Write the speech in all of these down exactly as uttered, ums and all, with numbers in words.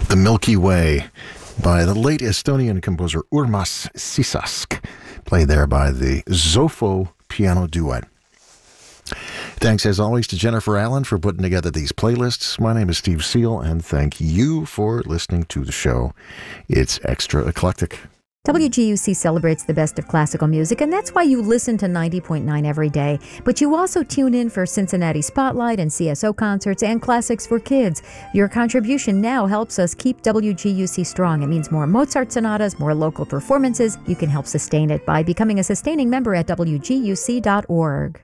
The Milky Way by the late Estonian composer Urmas Sisask, played there by the Zofo Piano Duet. Thanks, as always, to Jennifer Allen for putting together these playlists. My name is Steve Seal, and thank you for listening to the show. It's extra eclectic. W G U C celebrates the best of classical music, and that's why you listen to ninety point nine every day. But you also tune in for Cincinnati Spotlight and C S O concerts and classics for kids. Your contribution now helps us keep W G U C strong. It means more Mozart sonatas, more local performances. You can help sustain it by becoming a sustaining member at W G U C dot org.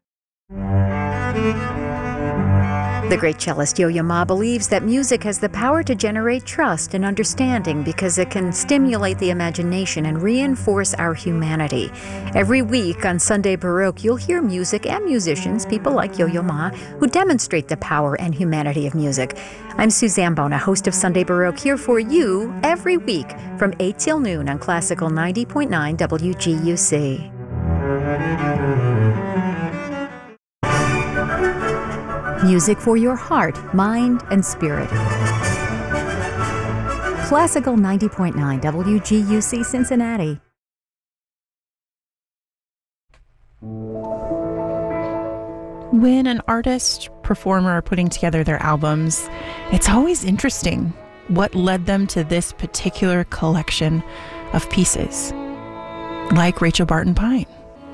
The great cellist Yo-Yo Ma believes that music has the power to generate trust and understanding because it can stimulate the imagination and reinforce our humanity. Every week on Sunday Baroque, you'll hear music and musicians, people like Yo-Yo Ma, who demonstrate the power and humanity of music. I'm Suzanne Bona, host of Sunday Baroque, here for you every week from eight till noon on Classical ninety point nine W G U C. Music for your heart, mind, and spirit. Classical ninety point nine W G U C Cincinnati. When an artist, performer are putting together their albums, it's always interesting what led them to this particular collection of pieces, like Rachel Barton Pine.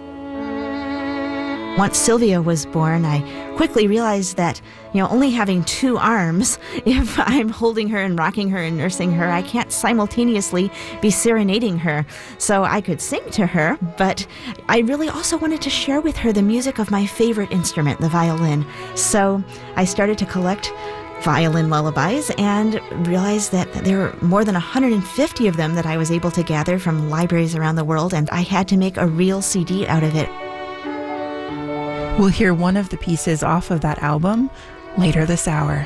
Once Sylvia was born, I quickly realized that, you know, only having two arms, if I'm holding her and rocking her and nursing her, I can't simultaneously be serenading her. So I could sing to her, but I really also wanted to share with her the music of my favorite instrument, the violin. So I started to collect violin lullabies and realized that there are more than one hundred fifty of them that I was able to gather from libraries around the world, and I had to make a real C D out of it. We'll hear one of the pieces off of that album later this hour.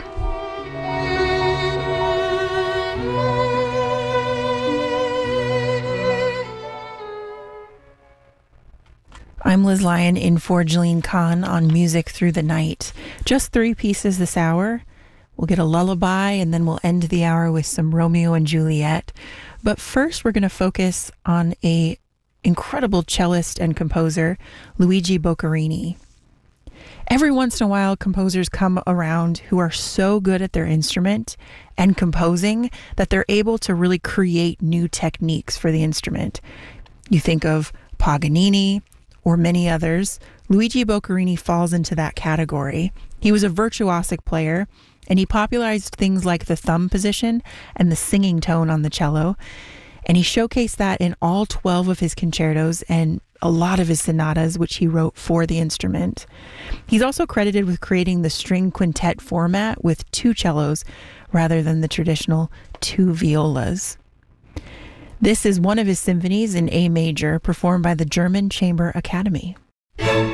I'm Liz Lyon in for Jeline Kahn on Music Through the Night. Just three pieces this hour. We'll get a lullaby, and then we'll end the hour with some Romeo and Juliet. But first, we're going to focus on a incredible cellist and composer, Luigi Boccherini. Every once in a while, composers come around who are so good at their instrument and composing that they're able to really create new techniques for the instrument. You think of Paganini or many others. Luigi Boccherini falls into that category. He was a virtuosic player, and he popularized things like the thumb position and the singing tone on the cello. And he showcased that in all twelve of his concertos and a lot of his sonatas, which he wrote for the instrument. He's also credited with creating the string quintet format with two cellos rather than the traditional two violas. This is one of his symphonies in A major, performed by the German Chamber Academy.